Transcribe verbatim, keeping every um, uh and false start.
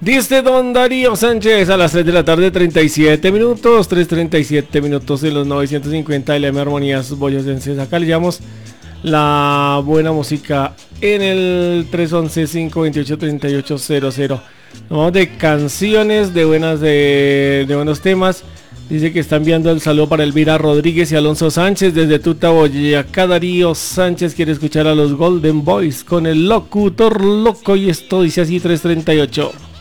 Dice don Darío Sánchez a las tres de la tarde, treinta y siete minutos, tres treinta y siete minutos en los novecientos cincuenta L M Armonías Boyacenses. Acá le llamamos la buena música en el tres once, cinco veintiocho, treinta y ocho cero cero. Nos vamos de canciones, de buenas de, de buenos temas. Dice que está enviando el saludo para Elvira Rodríguez y Alonso Sánchez desde Tuta, Boyacá. Darío Sánchez quiere escuchar a los Golden Boys con el locutor loco y esto dice así, tres treinta y ocho.